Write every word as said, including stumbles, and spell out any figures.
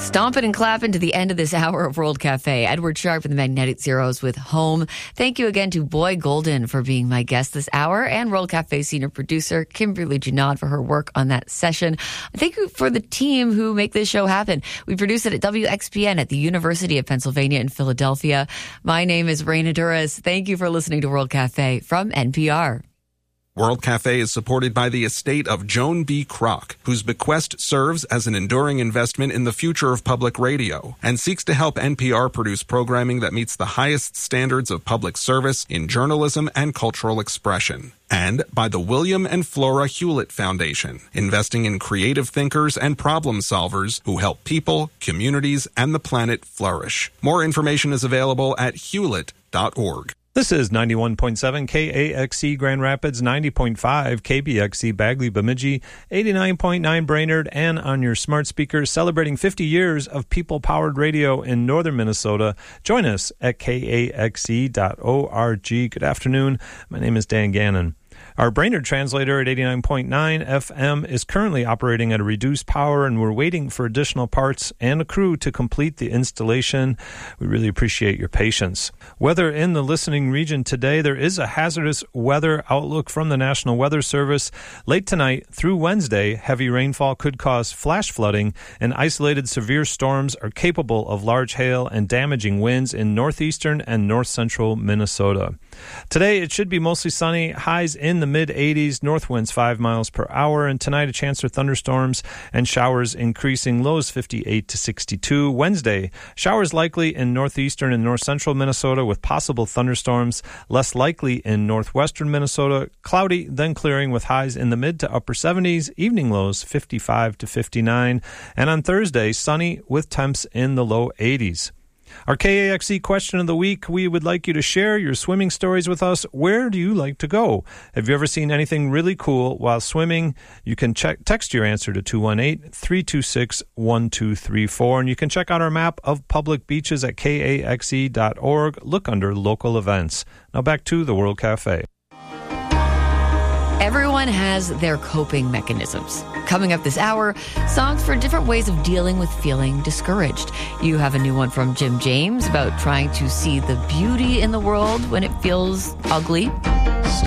Stomping and clapping to the end of this hour of World Cafe. Edward Sharpe and the Magnetic Zeros with Home. Thank you again to Boy Golden for being my guest this hour, and World Cafe senior producer Kimberly Junod for her work on that session. Thank you for the team who make this show happen. We produce it at W X P N at the University of Pennsylvania in Philadelphia. My name is Raina Duras. Thank you for listening to World Cafe from N P R. World Cafe is supported by the estate of Joan B. Kroc, whose bequest serves as an enduring investment in the future of public radio and seeks to help N P R produce programming that meets the highest standards of public service in journalism and cultural expression. And by the William and Flora Hewlett Foundation, investing in creative thinkers and problem solvers who help people, communities, and the planet flourish. More information is available at hewlett dot org. This is ninety-one point seven K A X C Grand Rapids, ninety point five K B X C Bagley Bemidji, eighty-nine point nine Brainerd, and on your smart speakers celebrating fifty years of people-powered radio in northern Minnesota. Join us at K A X C dot org. Good afternoon. My name is Dan Gannon. Our Brainerd translator at eighty-nine point nine F M is currently operating at a reduced power, and we're waiting for additional parts and a crew to complete the installation. We really appreciate your patience. Weather in the listening region today, there is a hazardous weather outlook from the National Weather Service. Late tonight through Wednesday, heavy rainfall could cause flash flooding, and isolated severe storms are capable of large hail and damaging winds in northeastern and north-central Minnesota. Today, it should be mostly sunny, highs in the mid-eighties, north winds five miles per hour, and tonight a chance for thunderstorms and showers increasing, lows fifty-eight to sixty-two. Wednesday, showers likely in northeastern and north-central Minnesota with possible thunderstorms, less likely in northwestern Minnesota, cloudy, then clearing with highs in the mid to upper seventies, evening lows fifty-five to fifty-nine, and on Thursday, sunny with temps in the low eighties. Our K A X C question of the week, we would like you to share your swimming stories with us. Where do you like to go? Have you ever seen anything really cool while swimming? You can check, text your answer to two one eight, three two six, one two three four, and you can check out our map of public beaches at K A X E dot org. Look under local events. Now back to the World Cafe. Everyone has their coping mechanisms. Coming up this hour, songs for different ways of dealing with feeling discouraged. You have a new one from Jim James about trying to see the beauty in the world when it feels ugly.